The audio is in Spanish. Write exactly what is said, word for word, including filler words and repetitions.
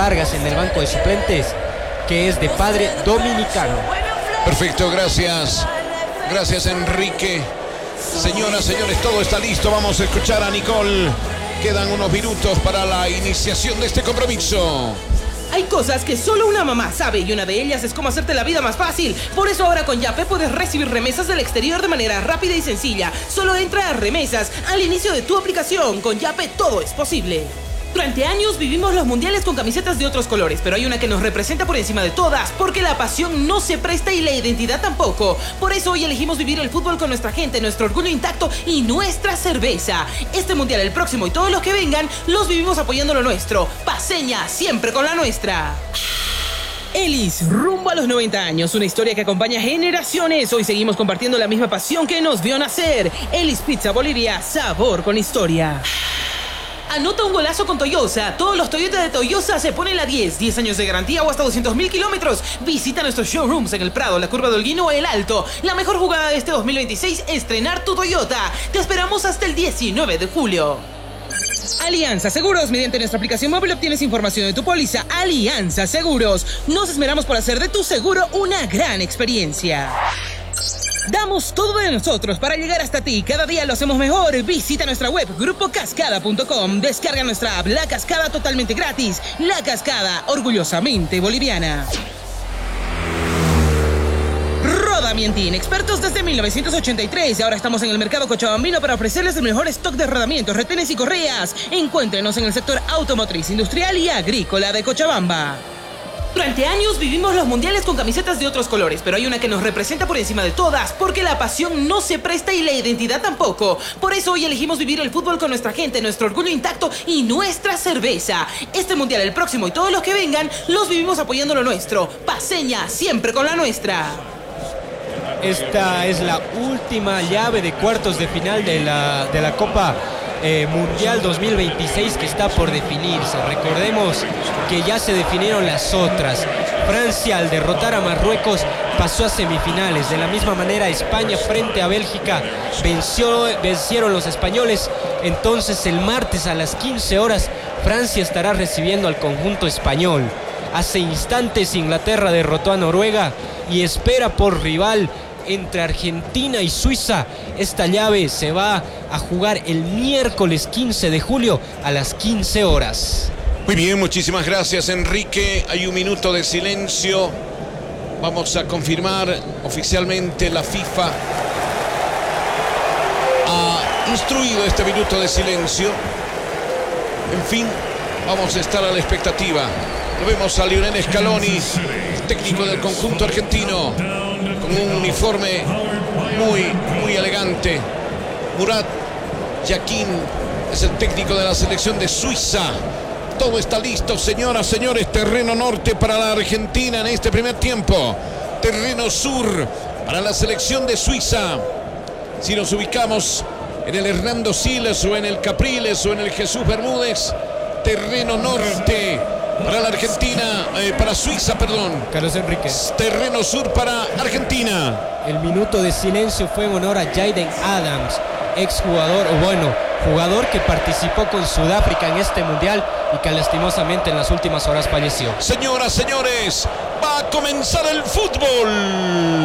Vargas en el banco de suplentes, que es de padre dominicano. Perfecto, gracias. Gracias, Enrique. Señoras, señores, todo está listo. Vamos a escuchar a Nicole. Quedan unos minutos para la iniciación de este compromiso. Hay cosas que solo una mamá sabe y una de ellas es cómo hacerte la vida más fácil. Por eso ahora con Yape puedes recibir remesas del exterior de manera rápida y sencilla. Solo entra a remesas al inicio de tu aplicación. Con Yape todo es posible. Durante años vivimos los mundiales con camisetas de otros colores, pero hay una que nos representa por encima de todas, porque la pasión no se presta y la identidad tampoco. Por eso hoy elegimos vivir el fútbol con nuestra gente, nuestro orgullo intacto y nuestra cerveza. Este mundial, el próximo y todos los que vengan, los vivimos apoyando lo nuestro. Paceña, siempre con la nuestra. Elis, rumbo a los noventa años, una historia que acompaña generaciones. Hoy seguimos compartiendo la misma pasión que nos vio nacer. Elis Pizza Bolivia, sabor con historia. Anota un golazo con Toyosa. Todos los Toyota de Toyosa se ponen la diez. diez años de garantía o hasta doscientos mil kilómetros. Visita nuestros showrooms en El Prado, la Curva de Holguín o El Alto. La mejor jugada de este dos mil veintiséis, estrenar tu Toyota. Te esperamos hasta el diecinueve de julio. Alianza Seguros. Mediante nuestra aplicación móvil obtienes información de tu póliza. Alianza Seguros. Nos esmeramos por hacer de tu seguro una gran experiencia. Damos todo de nosotros para llegar hasta ti. Cada día lo hacemos mejor. Visita nuestra web grupo cascada punto com. Descarga nuestra app La Cascada totalmente gratis. La Cascada, orgullosamente boliviana. Rodamientín, expertos desde mil novecientos ochenta y tres. Ahora estamos en el mercado cochabambino para ofrecerles el mejor stock de rodamientos, retenes y correas. Encuéntrenos en el sector automotriz, industrial y agrícola de Cochabamba. Durante años vivimos los mundiales con camisetas de otros colores, pero hay una que nos representa por encima de todas, porque la pasión no se presta y la identidad tampoco. Por eso hoy elegimos vivir el fútbol con nuestra gente, nuestro orgullo intacto y nuestra cerveza. Este mundial, el próximo y todos los que vengan, los vivimos apoyando lo nuestro. Paceña, siempre con la nuestra. Esta es la última llave de cuartos de final de la, de la Copa Eh, Mundial dos mil veintiséis que está por definirse. Recordemos que ya se definieron las otras. Francia, al derrotar a Marruecos, pasó a semifinales. De la misma manera, España frente a Bélgica venció, vencieron los españoles. Entonces el martes a las quince horas Francia estará recibiendo al conjunto español. Hace instantes Inglaterra derrotó a Noruega y espera por rival entre Argentina y Suiza. Esta llave se va a jugar el miércoles quince de julio a las quince horas. Muy bien, muchísimas gracias, Enrique. Hay un minuto de silencio. Vamos a confirmar oficialmente. La FIFA ha instruido este minuto de silencio. En fin, vamos a estar a la expectativa. Lo vemos a Lionel Scaloni, técnico del conjunto argentino, con un uniforme muy, muy elegante. Murat Yakin es el técnico de la selección de Suiza. Todo está listo, señoras, señores. Terreno norte para la Argentina en este primer tiempo. Terreno sur para la selección de Suiza. Si nos ubicamos en el Hernando Siles o en el Capriles o en el Jesús Bermúdez, terreno norte para la Argentina, eh, para Suiza, perdón. Carlos Enrique. Terreno sur para Argentina. El minuto de silencio fue en honor a Jaden Adams, exjugador, o bueno, jugador que participó con Sudáfrica en este mundial y que lastimosamente en las últimas horas falleció. Señoras, señores, va a comenzar el fútbol.